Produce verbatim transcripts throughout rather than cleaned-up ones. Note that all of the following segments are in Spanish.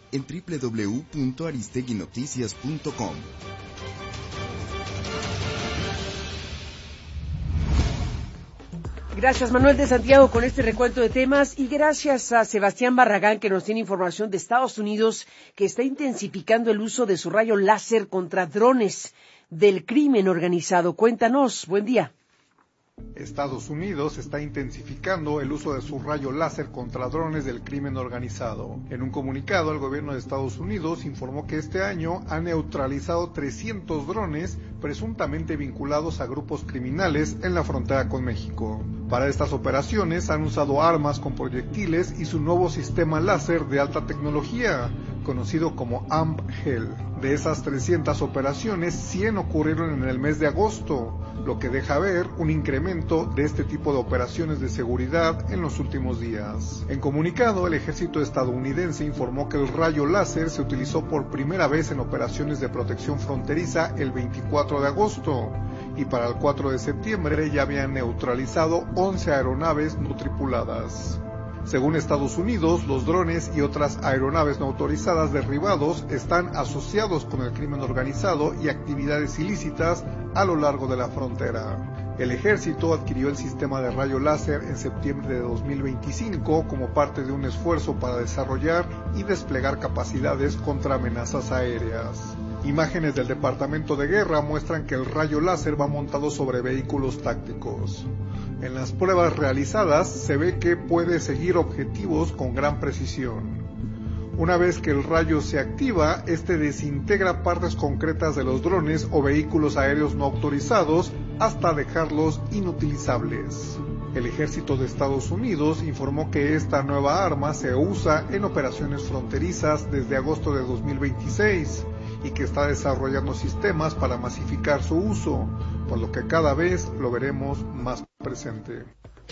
en doble u doble u doble u punto aristeguinoticias punto com. Gracias, Manuel de Santiago, con este recuento de temas, y gracias a Sebastián Barragán, que nos tiene información de Estados Unidos, que está intensificando el uso de su rayo láser contra drones del crimen organizado. Cuéntanos, buen día. Estados Unidos está intensificando el uso de su rayo láser contra drones del crimen organizado. En un comunicado, el gobierno de Estados Unidos informó que este año ha neutralizado trescientos drones presuntamente vinculados a grupos criminales en la frontera con México. Para estas operaciones han usado armas con proyectiles y su nuevo sistema láser de alta tecnología, conocido como A M P Hell. De esas trescientas operaciones, cien ocurrieron en el mes de agosto, lo que deja ver un incremento de este tipo de operaciones de seguridad en los últimos días. En comunicado, el ejército estadounidense informó que el rayo láser se utilizó por primera vez en operaciones de protección fronteriza el veinticuatro de agosto, y para el cuatro de septiembre ya habían neutralizado once aeronaves no tripuladas. Según Estados Unidos, los drones y otras aeronaves no autorizadas derribados están asociados con el crimen organizado y actividades ilícitas a lo largo de la frontera. El ejército adquirió el sistema de rayo láser en septiembre de dos mil veinticinco como parte de un esfuerzo para desarrollar y desplegar capacidades contra amenazas aéreas. Imágenes del Departamento de Guerra muestran que el rayo láser va montado sobre vehículos tácticos. En las pruebas realizadas se ve que puede seguir objetivos con gran precisión. Una vez que el rayo se activa, este desintegra partes concretas de los drones o vehículos aéreos no autorizados hasta dejarlos inutilizables. El ejército de Estados Unidos informó que esta nueva arma se usa en operaciones fronterizas desde agosto de dos mil veintiséis y que está desarrollando sistemas para masificar su uso, por lo que cada vez lo veremos más presente.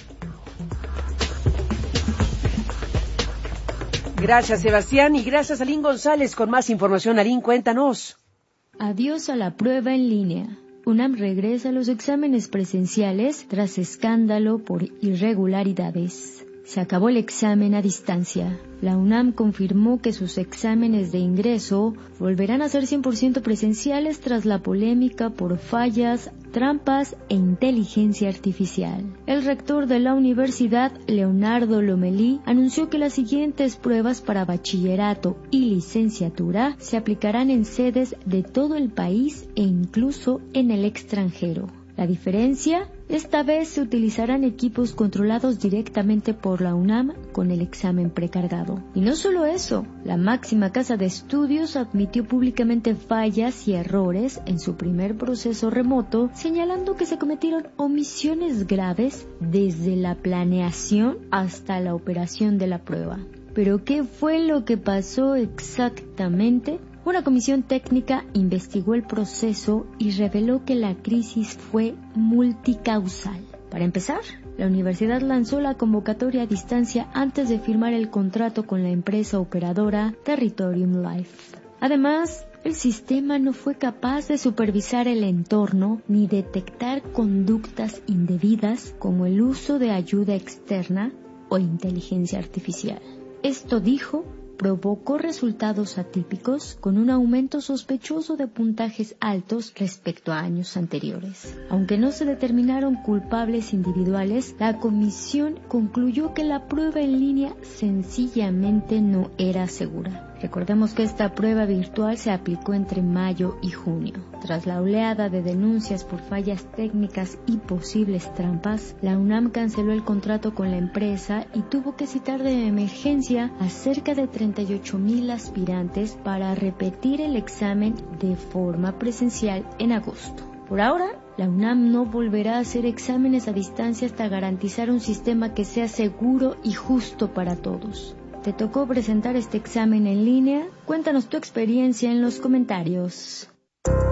Gracias, Sebastián, y gracias a Alín González con más información. Alín, cuéntanos. Adiós a la prueba en línea. UNAM regresa a los exámenes presenciales tras escándalo por irregularidades. Se acabó el examen a distancia. La UNAM confirmó que sus exámenes de ingreso volverán a ser cien por ciento presenciales tras la polémica por fallas, trampas e inteligencia artificial. El rector de la universidad, Leonardo Lomelí, anunció que las siguientes pruebas para bachillerato y licenciatura se aplicarán en sedes de todo el país e incluso en el extranjero. La diferencia, esta vez se utilizarán equipos controlados directamente por la UNAM con el examen precargado. Y no solo eso, la máxima casa de estudios admitió públicamente fallas y errores en su primer proceso remoto, señalando que se cometieron omisiones graves desde la planeación hasta la operación de la prueba. ¿Pero qué fue lo que pasó exactamente? Una comisión técnica investigó el proceso y reveló que la crisis fue multicausal. Para empezar, la universidad lanzó la convocatoria a distancia antes de firmar el contrato con la empresa operadora Territorium Life. Además, el sistema no fue capaz de supervisar el entorno ni detectar conductas indebidas como el uso de ayuda externa o inteligencia artificial. Esto, dijo, provocó resultados atípicos con un aumento sospechoso de puntajes altos respecto a años anteriores. Aunque no se determinaron culpables individuales, la comisión concluyó que la prueba en línea sencillamente no era segura. Recordemos que esta prueba virtual se aplicó entre mayo y junio. Tras la oleada de denuncias por fallas técnicas y posibles trampas, la UNAM canceló el contrato con la empresa y tuvo que citar de emergencia a cerca de treinta y ocho mil aspirantes para repetir el examen de forma presencial en agosto. Por ahora, la UNAM no volverá a hacer exámenes a distancia hasta garantizar un sistema que sea seguro y justo para todos. ¿Te tocó presentar este examen en línea? Cuéntanos tu experiencia en los comentarios.